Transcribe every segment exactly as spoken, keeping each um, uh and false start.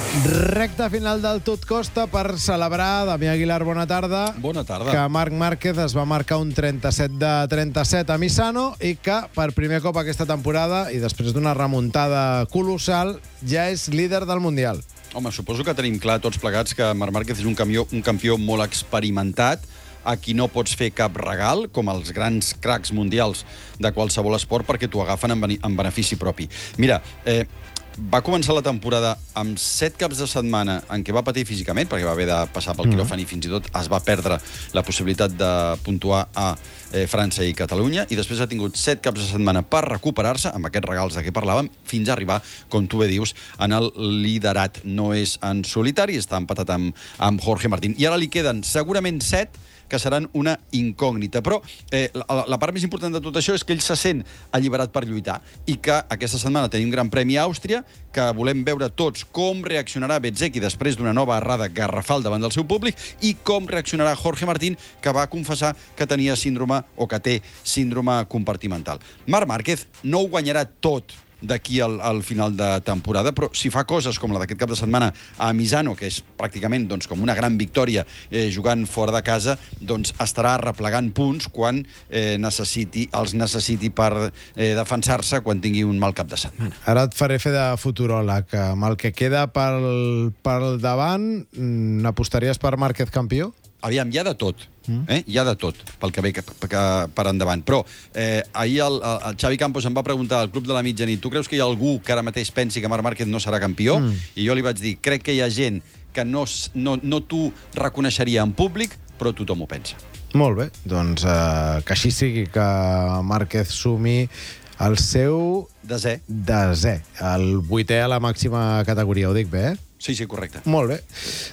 Recta final del Tot Costa per celebrar, Damià Aguilar, bona tarda. Bona tarda. Que Marc Márquez es va marcar un trenta-set de trenta-set a Misano i que per primer cop aquesta temporada i després d'una remuntada colossal ja és líder del Mundial. Home, suposo que tenim clar tots plegats que Marc Márquez és un campió, un campió molt experimentat, a qui no pots fer cap regal, com els grans cracs mundials de qualsevol esport, perquè t'ho agafen en, en benefici propi. Mira, eh, va començar la temporada amb set caps de setmana en què va patir físicament, perquè va haver de passar pel quiròfan i fins i tot es va perdre la possibilitat de puntuar a eh, França i Catalunya, i després ha tingut set caps de setmana per recuperar-se, amb aquests regals de què parlàvem, fins a arribar, com tu bé dius, en el liderat. No és en solitari, està empatat amb, amb Jorge Martín. I ara li queden segurament set que seran una incògnita. Però eh, la, la part més important de tot això és que ell se sent alliberat per lluitar i que aquesta setmana tenim Gran Premi a Àustria, que volem veure tots com reaccionarà Bezzecchi després d'una nova errada garrafal davant del seu públic i com reaccionarà Jorge Martín, que va confessar que tenia síndrome o que té síndrome compartimental. Marc Márquez no ho guanyarà tot d'aquí al, al final de temporada, però si fa coses com la d'aquest cap de setmana a Misano, que és pràcticament doncs, com una gran victòria eh, jugant fora de casa, doncs estarà replegant punts quan eh, necessiti, els necessiti per eh, defensar-se quan tingui un mal cap de setmana. Ara et faré fer de futuròleg. Amb el que queda pel, pel davant, n'apostaries per Márquez campió? Aviam, hi ha de tot, eh? hi ha de tot pel que ve que, que, per endavant. Però eh, ahir el, el Xavi Campos em va preguntar al Club de la Mitjanit: tu creus que hi ha algú que ara mateix pensi que Marc Márquez no serà campió? Mm. I jo li vaig dir, crec que hi ha gent que no, no, no t'ho reconeixeria en públic, però tothom ho pensa. Molt bé, doncs eh, que així sigui, que Márquez sumi el seu... Desè. Desè. El vuitè a la màxima categoria, ho dic bé, eh? Sí, sí, correcte. Molt bé.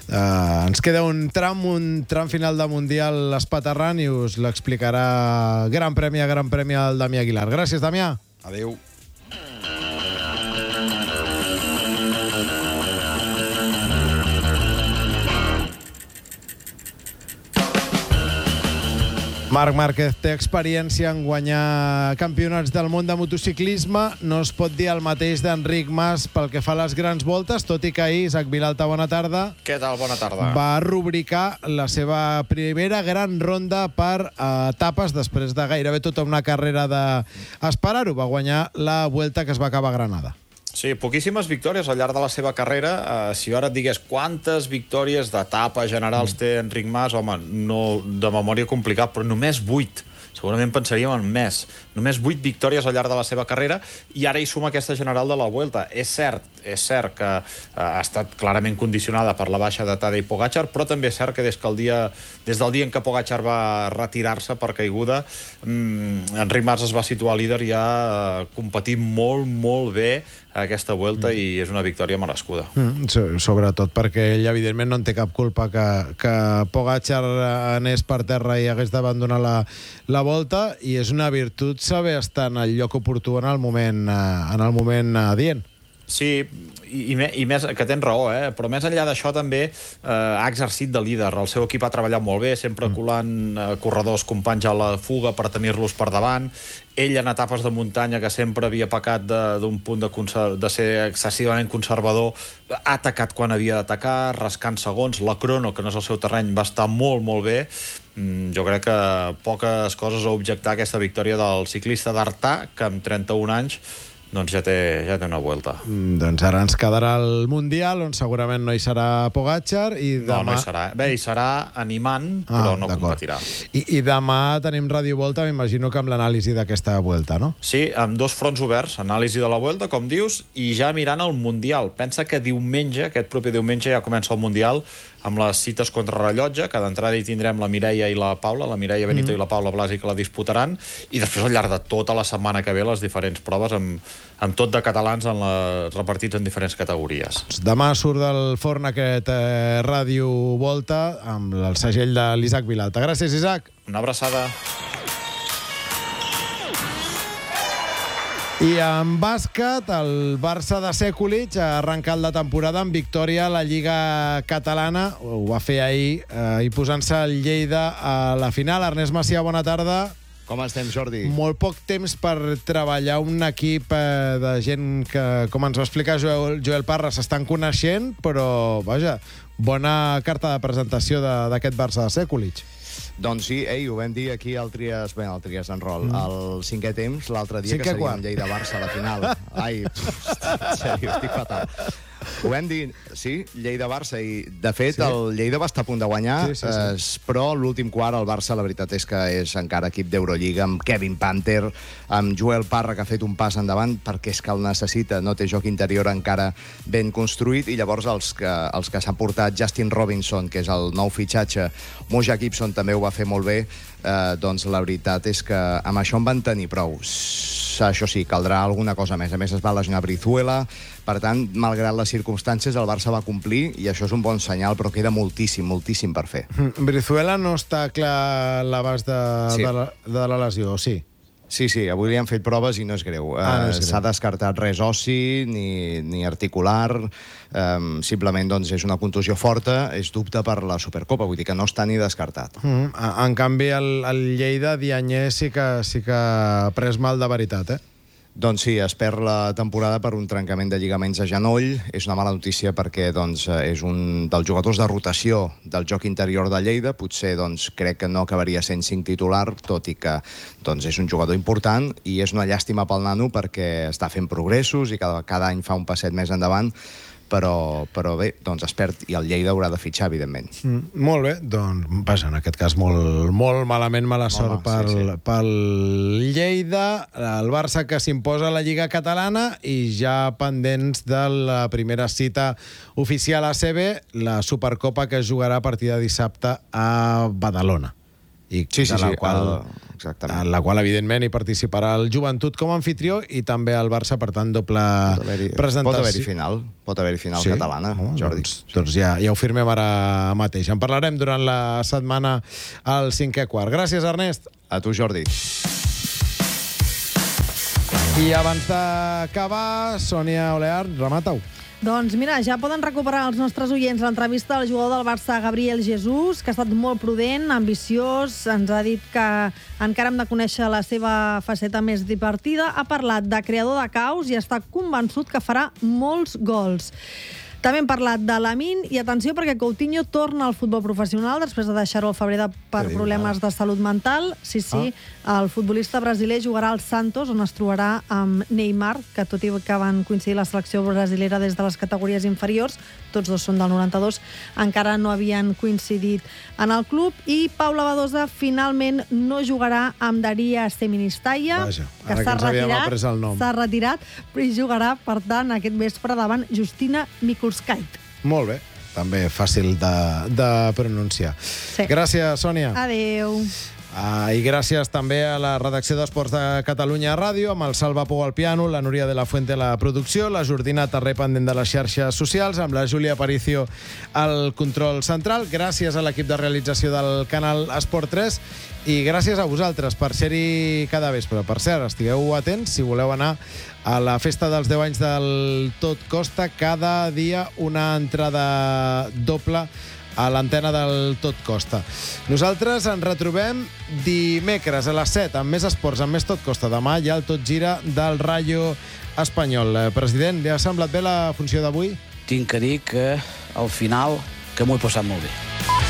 Uh, ens queda un tram, un tram final de Mundial espaterrant i us l'explicarà Gran Premi a Gran Premi al Damià Aguilar. Gràcies, Damià. Adéu. Marc Márquez té experiència en guanyar campionats del món de motociclisme. No es pot dir el mateix d'Enric Mas pel que fa a les grans voltes, tot i que ahir, Isaac Vilalta, bona tarda. Què tal? Bona tarda. Va rubricar la seva primera gran ronda per etapes després de gairebé tota una carrera d'esperar-ho. Va guanyar la Vuelta, que es va acabar a Granada. Sí, poquíssimes victòries al llarg de la seva carrera. Uh, si jo ara et digués quantes victòries d'etapa generals té Enric Mas, home, no, de memòria complicat, però només vuit. Segurament pensaríem en més. Només vuit victòries al llarg de la seva carrera i ara hi suma aquesta general de la Vuelta. És cert, és cert que uh, ha estat clarament condicionada per la baixa de Tadej Pogačar, però també és cert que des, que el dia, des del dia en què Pogačar va retirar-se per caiguda, um, Enric Mas es va situar líder i ha uh, competit molt, molt bé aquesta Vuelta mm. i és una victòria merescuda. Mm, so, sobretot perquè ell, evidentment, no en té cap culpa que, que Pogačar anés per terra i hagués d'abandonar la, la Volta, i és una virtut saber estar en el lloc oportú en el moment, en el moment adient. Sí, i, i, i més, que tens raó, eh? Però més enllà d'això també eh, ha exercit de líder. El seu equip ha treballat molt bé, sempre colant eh, corredors companys a la fuga per tenir-los per davant. Ell en etapes de muntanya, que sempre havia pecat d'un punt de, de ser excessivament conservador, ha atacat quan havia d'atacar, rascant segons. La crono, que no és el seu terreny, va estar molt, molt bé. Mm, jo crec que poques coses a objectar aquesta victòria del ciclista d'Artà, que amb trenta-un anys doncs ja té, ja té una Vuelta. Mm, doncs ara ens quedarà el Mundial, on segurament no hi serà Pogačar, i demà... No, no hi serà. Bé, hi serà animant, ah, però no competirà. I, I demà tenim Ràdio Volta, m'imagino que amb l'anàlisi d'aquesta Vuelta, no? Sí, amb dos fronts oberts, anàlisi de la Vuelta, com dius, i ja mirant el Mundial. Pensa que diumenge, aquest proper diumenge, ja comença el Mundial, amb les cites contra rellotge, que d'entrada hi tindrem la Mireia i la Paula, la Mireia Benito mm. i la Paula Blasi, que la disputaran, i després al llarg de tota la setmana que ve les diferents proves amb, amb tot de catalans en la, repartits en diferents categories. Demà surt del forn aquest eh, Ràdio Volta amb el segell de l'Isaac Vilalta. Gràcies, Isaac. Una abraçada. I en bàsquet, el Barça de Sekulic ha arrencat la temporada amb victòria a la Lliga Catalana. Ho va fer ahir, eh, i posant-se el Lleida a la final. Ernest Macià, bona tarda. Com estem, Jordi? Molt poc temps per treballar un equip eh, de gent que, com ens va explicar Joel, Joel Parra, s'estan coneixent, però, vaja, bona carta de presentació d'aquest Barça de Sekulic. Doncs sí, ei, ho vam dir aquí al Trias, bé, al Trias en Rol, mm. el cinquè temps, l'altre dia cinquè que seguíem quart. Lleida-Barça a la final. Ai, pff, en sèrio, estic fatal. Ho vam dir, sí, Lleida-Barça, i de fet sí. el Lleida va estar a punt de guanyar, sí, sí, sí. Eh, però l'últim quart el Barça, la veritat és que és encara equip d'Eurolliga, amb Kevin Panther, amb Joel Parra, que ha fet un pas endavant, perquè és que el necessita, no té joc interior encara ben construït, i llavors els que, els que s'han portat Justin Robinson, que és el nou fitxatge, Moja Gibson també ho va fer molt bé, eh, doncs la veritat és que amb això en van tenir prou. Això sí, caldrà alguna cosa més. A més, es va lesionar Brizuela. Per tant, malgrat les circumstàncies, el Barça va complir i això és un bon senyal, però queda moltíssim, moltíssim per fer. Brizuela no està clar l'abast de, Sí. de, la, de la lesió, o sí? Sí, sí, avui li han fet proves i no és greu. Ah, no és Eh, greu. S'ha descartat res ossi ni, ni articular. Eh, simplement doncs, és una contusió forta, és dubte per la Supercopa, vull dir que no està ni descartat. Mm, en canvi, el, el Lleida, Dianyé, sí que, sí que ha pres mal de veritat, eh? Doncs sí, es perd la temporada per un trencament de lligaments a genoll. És una mala notícia perquè doncs, és un dels jugadors de rotació del joc interior de Lleida. Potser doncs, crec que no acabaria sent cinc titular, tot i que doncs, és un jugador important i és una llàstima pel nano perquè està fent progressos i cada, cada any fa un passet més endavant. Però, però bé, doncs es perd i el Lleida haurà de fitxar, evidentment. Mm, molt bé, doncs, vaja, en aquest cas molt, molt malament, mala sort Home, pel, sí, sí. pel Lleida, el Barça que s'imposa a la Lliga Catalana i ja pendents de la primera cita oficial a A C B, la Supercopa que es jugarà a partir de dissabte a Badalona. I Sí, sí, de la sí, qual, el- exactament. en la qual, evidentment, hi participarà el Joventut com a anfitrió i també el Barça, per tant, doble Pot haver-hi presentació. pot haver-hi final, pot haver-hi final Sí? catalana, Oh, Jordi. Doncs, doncs ja, ja ho firmem ara mateix. En parlarem durant la setmana al cinquè quart. Gràcies, Ernest. A tu, Jordi. I abans d'acabar, Sònia Olear, remata-ho. Doncs mira, ja poden recuperar els nostres oients l'entrevista del jugador del Barça, Gabriel Jesús, que ha estat molt prudent, ambiciós, ens ha dit que encara hem de conèixer la seva faceta més divertida, ha parlat de creador de caos i està convençut que farà molts gols. També hem parlat de Lamine i atenció perquè Coutinho torna al futbol professional després de deixar-ho al febrer de, per Què dius, problemes de salut mental. Sí, sí, ah. el futbolista brasiler jugarà al Santos, on es trobarà amb Neymar, que tot i que van coincidir la selecció brasilera des de les categories inferiors, tots dos són del noranta-dos, encara no havien coincidit en el club. I Paula Badosa finalment no jugarà amb Daria Seministaya, Vaja, que ara que s'ha ens havíem retirat, après el nom. s'ha retirat, però hi jugarà, per tant, aquest vespre davant Justina Mikulskait. Molt bé. També fàcil de, de pronunciar. Sí. Gràcies, Sònia. Adéu. Ah, I gràcies també a la redacció d'Esports de Catalunya Ràdio, amb el Salva Pou al piano, la Núria de la Fuente a la producció, la Jordina Tarré pendent de les xarxes socials, amb la Júlia Aparicio al control central. Gràcies a l'equip de realització del canal Esport tres i gràcies a vosaltres per ser-hi cada vespre. Per cert, estigueu atents si voleu anar a la festa dels deu anys del Tot Costa. Cada dia una entrada doble a l'antena del Tot Costa. Nosaltres ens retrobem dimecres a les set amb més esports, amb més Tot Costa. Demà hi ha el Tot Gira del Rayo Espanyol. Eh, President, li ha semblat bé la funció d'avui? Tinc que dir que al final que m'ho he passat molt bé.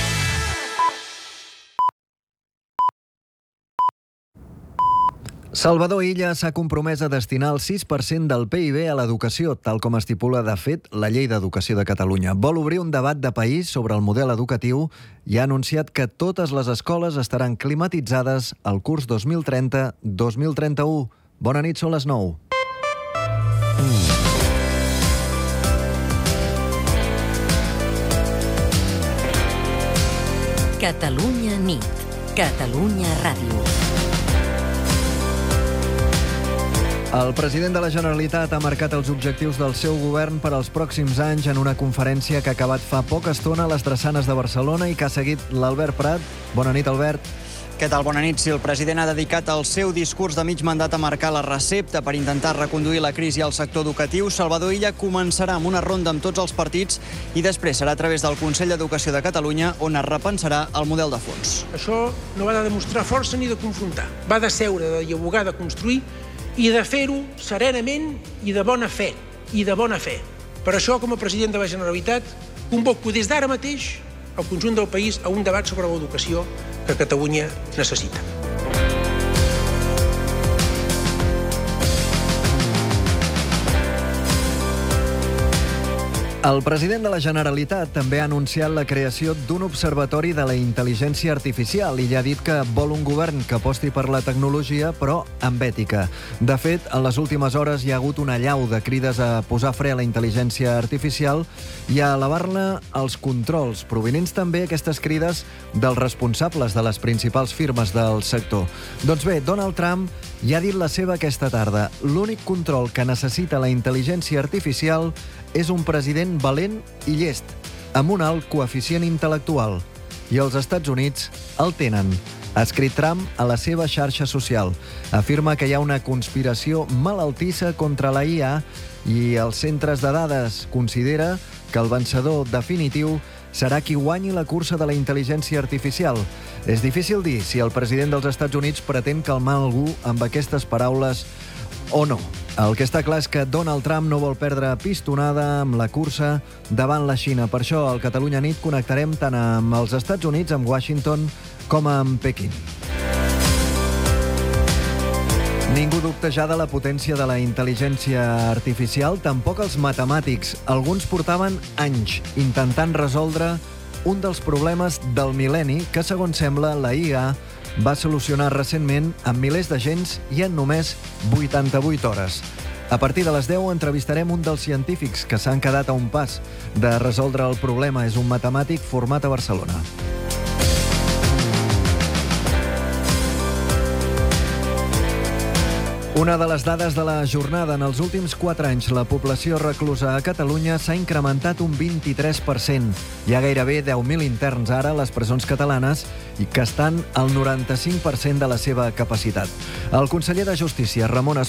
Salvador Illa s'ha compromès a destinar el sis per cent del P I B a l'educació, tal com estipula, de fet, la Llei d'Educació de Catalunya. Vol obrir un debat de país sobre el model educatiu i ha anunciat que totes les escoles estaran climatitzades al curs dos mil trenta dos mil trenta-u. Bona nit, són les nou. Catalunya nit. Catalunya ràdio. El president de la Generalitat ha marcat els objectius del seu govern per als pròxims anys en una conferència que ha acabat fa poca estona a les Drassanes de Barcelona i que ha seguit l'Albert Prat. Bona nit, Albert. Què tal? Bona nit. Si el president ha dedicat el seu discurs de mig mandat a marcar la recepta per intentar reconduir la crisi al sector educatiu, Salvador Illa començarà amb una ronda amb tots els partits i després serà a través del Consell d'Educació de Catalunya on es repensarà el model de fons. Això no va de demostrar força ni de confrontar. Va de seure, de dialogar, de construir i de fer-ho serenament i de bona fe. I de bona fe. Per això, com a president de la Generalitat, convoco des d'ara mateix el conjunt del país a un debat sobre l'educació que Catalunya necessita. El president de la Generalitat també ha anunciat la creació d'un observatori de la intel·ligència artificial i ja ha dit que vol un govern que aposti per la tecnologia, però amb ètica. De fet, en les últimes hores hi ha hagut una allau de crides a posar fre a la intel·ligència artificial i a elevar-ne els controls, provinents també aquestes crides dels responsables de les principals firmes del sector. Doncs bé, Donald Trump ja ha dit la seva aquesta tarda. L'únic control que necessita la intel·ligència artificial és un president valent i llest, amb un alt coeficient intel·lectual. I els Estats Units el tenen. Ha escrit Trump a la seva xarxa social. Afirma que hi ha una conspiració malaltissa contra la I A i els centres de dades considera que el vencedor definitiu serà qui guanyi la cursa de la intel·ligència artificial. És difícil dir si el president dels Estats Units pretén calmar algú amb aquestes paraules o no. El que està clar és que Donald Trump no vol perdre pistonada amb la cursa davant la Xina. Per això, al Catalunya Nit connectarem tant amb els Estats Units, amb Washington, com amb Pequín. Ningú dubta ja de la potència de la intel·ligència artificial, tampoc els matemàtics. Alguns portaven anys intentant resoldre un dels problemes del mil·lenni que, segons sembla, la I A va solucionar recentment amb milers d'agents i en només vuitanta-vuit hores. A partir de les deu entrevistarem un dels científics que s'han quedat a un pas de resoldre el problema. És un matemàtic format a Barcelona. Una de les dades de la jornada: en els últims quatre anys la població reclusa a Catalunya s'ha incrementat un vint-i-tres per cent. Hi ha gairebé deu mil interns ara a les presons catalanes i que estan al noranta-cinc per cent de la seva capacitat. El conseller de Justícia, Ramon